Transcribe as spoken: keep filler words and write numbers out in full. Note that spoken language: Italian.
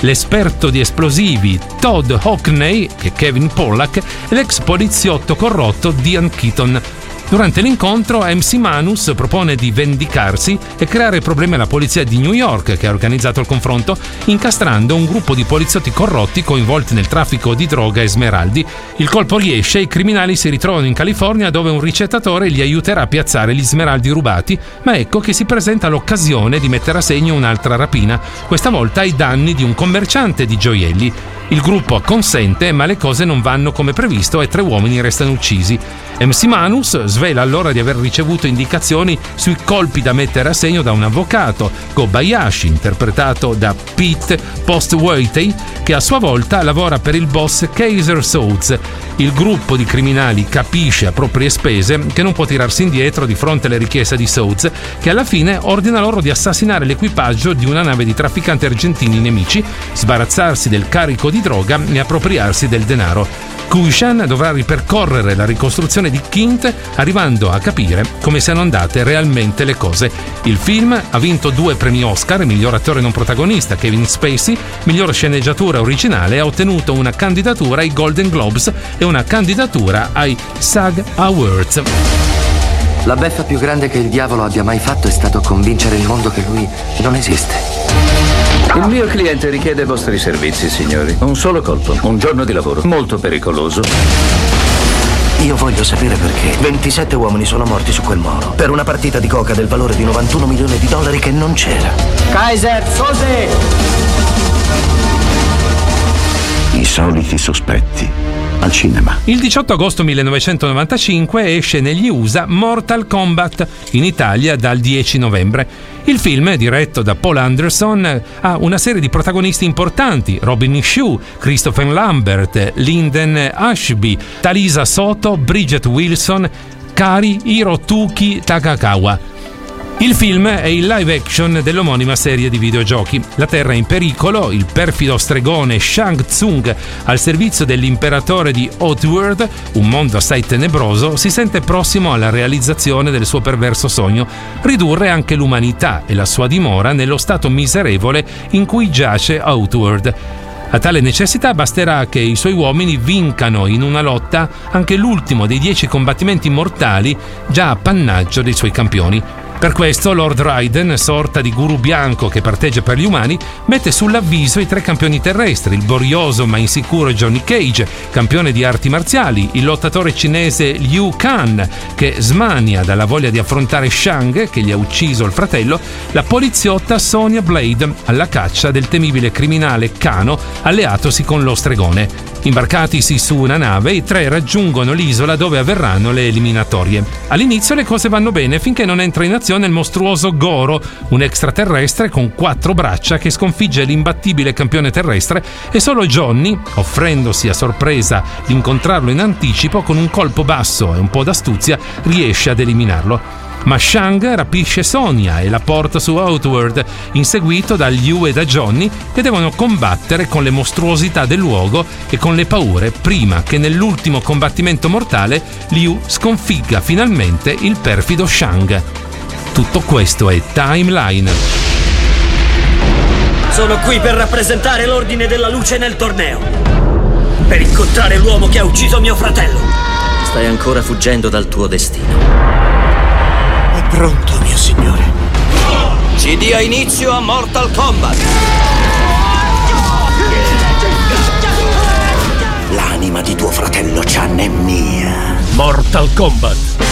l'esperto di esplosivi Todd Hockney, che è Kevin Pollak, e l'ex poliziotto corrotto Diane Keaton. Durante l'incontro M C Manus propone di vendicarsi e creare problemi alla polizia di New York, che ha organizzato il confronto, incastrando un gruppo di poliziotti corrotti coinvolti nel traffico di droga e smeraldi. Il colpo riesce e i criminali si ritrovano in California, dove un ricettatore li aiuterà a piazzare gli smeraldi rubati, ma ecco che si presenta l'occasione di mettere a segno un'altra rapina, questa volta ai danni di un commerciante di gioielli. Il gruppo acconsente, ma le cose non vanno come previsto e tre uomini restano uccisi. M C Manus svela allora di aver ricevuto indicazioni sui colpi da mettere a segno da un avvocato, Kobayashi, interpretato da Pete Postwaithe, che a sua volta lavora per il boss Kaiser Soze. Il gruppo di criminali capisce a proprie spese che non può tirarsi indietro di fronte alle richieste di Soze, che alla fine ordina loro di assassinare l'equipaggio di una nave di trafficanti argentini nemici, sbarazzarsi del carico di droga e appropriarsi del denaro. Cushan dovrà ripercorrere la ricostruzione di Kint, arrivando a capire come siano andate realmente le cose. Il film ha vinto due premi Oscar, miglior attore non protagonista Kevin Spacey, miglior sceneggiatura originale, e ha ottenuto una candidatura ai Golden Globes e una candidatura ai SAG Awards. La beffa più grande che il diavolo abbia mai fatto è stato convincere il mondo che lui non esiste. Il mio cliente richiede i vostri servizi, signori. Un solo colpo, un giorno di lavoro, molto pericoloso. Io voglio sapere perché ventisette uomini sono morti su quel molo per una partita di coca del valore di novantuno milioni di dollari che non c'era. Kaiser Soze! I soliti sospetti al cinema. Il diciotto agosto millenovecentonovantacinque esce negli U S A Mortal Kombat, in Italia dal dieci novembre. Il film, diretto da Paul Anderson, ha una serie di protagonisti importanti: Robin Shue, Christopher Lambert, Lyndon Ashby, Talisa Soto, Bridget Wilson, Kari Hirotuki Takakawa. Il film è il live action dell'omonima serie di videogiochi. La Terra è in pericolo, il perfido stregone Shang Tsung, al servizio dell'imperatore di Outworld, un mondo assai tenebroso, si sente prossimo alla realizzazione del suo perverso sogno: ridurre anche l'umanità e la sua dimora nello stato miserevole in cui giace Outworld. A tale necessità basterà che i suoi uomini vincano in una lotta anche l'ultimo dei dieci combattimenti mortali già appannaggio dei suoi campioni. Per questo Lord Raiden, sorta di guru bianco che parteggia per gli umani, mette sull'avviso i tre campioni terrestri: il borioso ma insicuro Johnny Cage, campione di arti marziali, il lottatore cinese Liu Kang, che smania dalla voglia di affrontare Shang, che gli ha ucciso il fratello, la poliziotta Sonya Blade, alla caccia del temibile criminale Kano, alleatosi con lo stregone. Imbarcatisi su una nave, i tre raggiungono l'isola dove avverranno le eliminatorie. All'inizio le cose vanno bene finché non entra in azione il mostruoso Goro, un extraterrestre con quattro braccia che sconfigge l'imbattibile campione terrestre, e solo Johnny, offrendosi a sorpresa di incontrarlo in anticipo, con un colpo basso e un po' d'astuzia riesce ad eliminarlo. Ma Shang rapisce Sonya e la porta su Outworld, inseguito da Liu e da Johnny, che devono combattere con le mostruosità del luogo e con le paure, prima che nell'ultimo combattimento mortale Liu sconfigga finalmente il perfido Shang. Tutto questo è Timeline. Sono qui per rappresentare l'Ordine della Luce nel torneo, per incontrare l'uomo che ha ucciso mio fratello. Stai ancora fuggendo dal tuo destino. È pronto, mio signore. Si dia inizio a Mortal Kombat. L'anima di tuo fratello Chan è mia. Mortal Kombat.